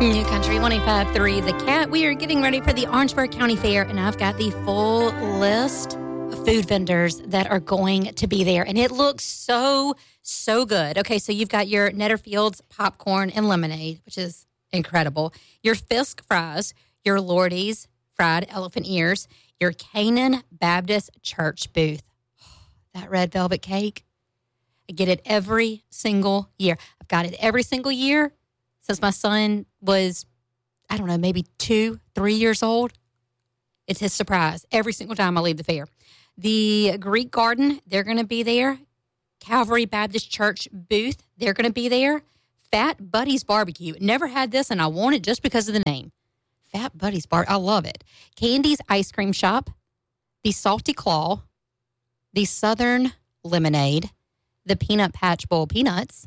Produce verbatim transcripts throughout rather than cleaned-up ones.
New Country one oh five point three The Cat. We are getting ready for the Orangeburg County Fair, and I've got the full list of food vendors that are going to be there, and it looks so, so good. Okay, so you've got your Netterfield's popcorn and lemonade, which is incredible. Your Fisk fries, your Lordy's fried elephant ears, your Canaan Baptist Church booth. That red velvet cake, I get it every single year. I've got it every single year since my son was, I don't know, maybe two, three years old. It's his surprise every single time I leave the fair. The Greek Garden, they're going to be there. Calvary Baptist Church booth, they're going to be there. Fat Buddy's Barbecue. Never had this, and I want it just because of the name. Fat Buddy's Bar. I love it. Candy's Ice Cream Shop. The Salty Claw. The Southern Lemonade. The Peanut Patch Bowl Peanuts.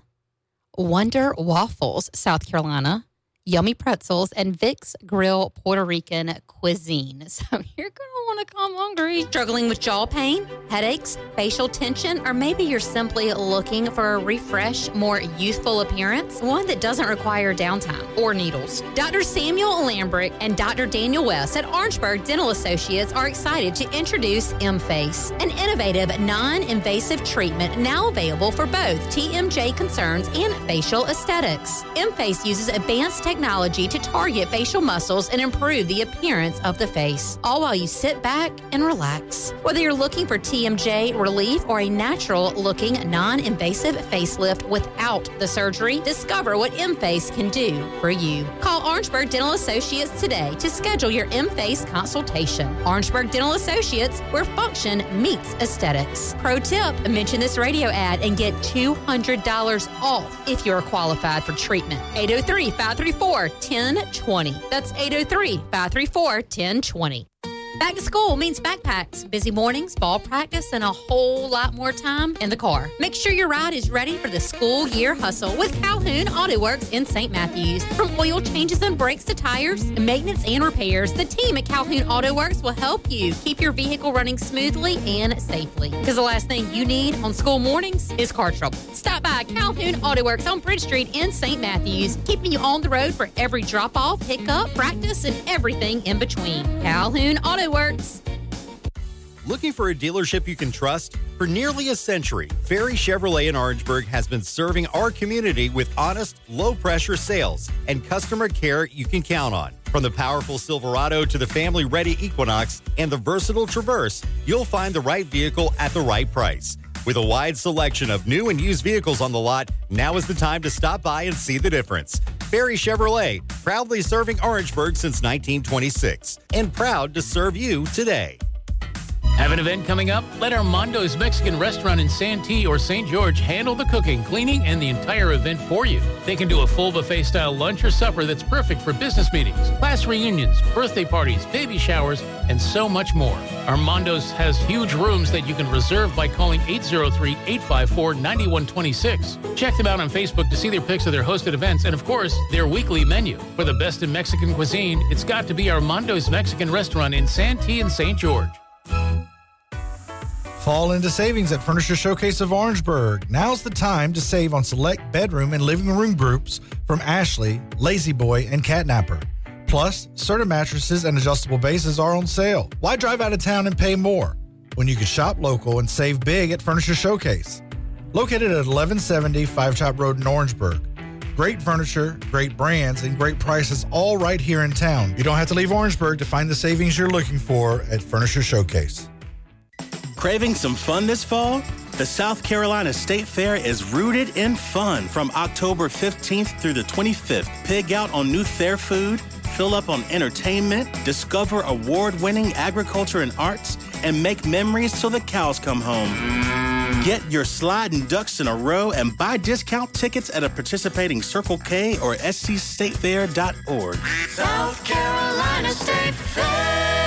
Wonder Waffles, South Carolina. Yummy Pretzels, and Vic's Grill Puerto Rican Cuisine. So you're going to want to come hungry. Struggling with jaw pain, headaches, facial tension, or maybe you're simply looking for a refresh, more youthful appearance, one that doesn't require downtime or needles. Doctor Samuel Lambrick and Doctor Daniel West at Orangeburg Dental Associates are excited to introduce M-Face, an innovative, non-invasive treatment now available for both T M J concerns and facial aesthetics. M-Face uses advanced technology technology to target facial muscles and improve the appearance of the face, all while you sit back and relax. Whether you're looking for T M J relief or a natural-looking, non-invasive facelift without the surgery, discover what M-Face can do for you. Call Orangeburg Dental Associates today to schedule your M-Face consultation. Orangeburg Dental Associates, where function meets aesthetics. Pro tip, mention this radio ad and get two hundred dollars off if you're qualified for treatment. eight oh three, five three four, one oh two oh. That's eight oh three, five three four, one oh two oh. Back to school means backpacks, busy mornings, ball practice, and a whole lot more time in the car. Make sure your ride is ready for the school year hustle with Calhoun Auto Works in Saint Matthews. From oil changes and brakes to tires, maintenance and repairs, the team at Calhoun Auto Works will help you keep your vehicle running smoothly and safely. Because the last thing you need on school mornings is car trouble. Stop by Calhoun Auto Works on Bridge Street in Saint Matthews, keeping you on the road for every drop-off, pickup, practice, and everything in between. Calhoun Auto Works. Looking for a dealership you can trust? For nearly a century, Ferry Chevrolet in Orangeburg has been serving our community with honest, low-pressure sales and customer care you can count on. From the powerful Silverado to the family-ready Equinox and the versatile Traverse, you'll find the right vehicle at the right price. With a wide selection of new and used vehicles on the lot, now is the time to stop by and see the difference. Ferry Chevrolet, proudly serving Orangeburg since nineteen twenty-six, and proud to serve you today. Have an event coming up? Let Armando's Mexican Restaurant in Santee or Saint George handle the cooking, cleaning, and the entire event for you. They can do a full buffet-style lunch or supper that's perfect for business meetings, class reunions, birthday parties, baby showers, and so much more. Armando's has huge rooms that you can reserve by calling eight oh three, eight five four, nine one two six. Check them out on Facebook to see their pics of their hosted events and, of course, their weekly menu. For the best in Mexican cuisine, it's got to be Armando's Mexican Restaurant in Santee and Saint George. Fall into savings at Furniture Showcase of Orangeburg. Now's the time to save on select bedroom and living room groups from Ashley, Lazy Boy, and Catnapper. Plus, certain mattresses and adjustable bases are on sale. Why drive out of town and pay more when you can shop local and save big at Furniture Showcase? Located at eleven seventy Five Top Road in Orangeburg. Great furniture, great brands, and great prices all right here in town. You don't have to leave Orangeburg to find the savings you're looking for at Furniture Showcase. Craving some fun this fall? The South Carolina State Fair is rooted in fun from October fifteenth through the twenty-fifth. Pig out on new fair food, fill up on entertainment, discover award-winning agriculture and arts, and make memories till the cows come home. Get your sliding ducks in a row and buy discount tickets at a participating Circle K or S C state fair dot org. South Carolina State Fair.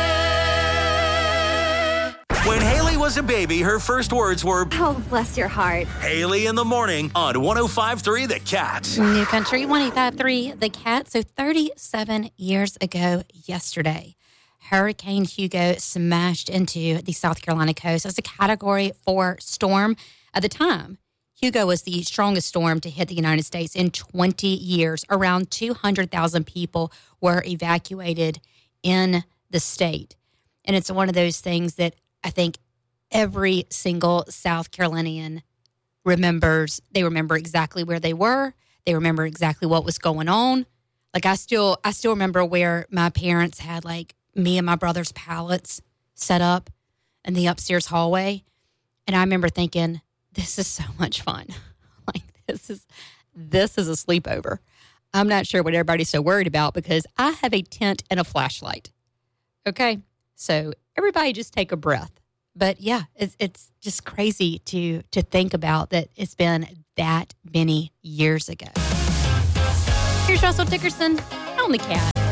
When Haley was a baby, her first words were, "Oh, bless your heart." Haley in the morning on one oh five point three The Cat. New Country one oh five point three The Cat. So thirty-seven years ago yesterday, Hurricane Hugo smashed into the South Carolina coast as a Category four storm. At the time, Hugo was the strongest storm to hit the United States in twenty years. Around two hundred thousand people were evacuated in the state. And it's one of those things that I think every single South Carolinian remembers. They remember exactly where they were. They remember exactly what was going on. Like I still, I still remember where my parents had like me and my brother's pallets set up in the upstairs hallway. And I remember thinking, this is so much fun. Like this is, this is a sleepover. I'm not sure what everybody's so worried about because I have a tent and a flashlight. Okay. So everybody just take a breath. But yeah, it's it's just crazy to to think about that it's been that many years ago. Here's Russell Dickerson on the Cat.